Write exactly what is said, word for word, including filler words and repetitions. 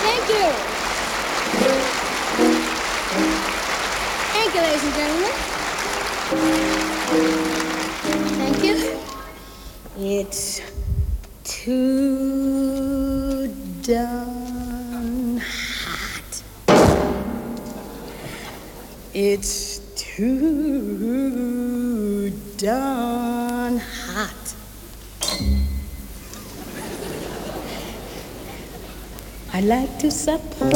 Thank you. Thank you, ladies and gentlemen. Thank you. It's too darn hot. It's too darn hot. I like to sup.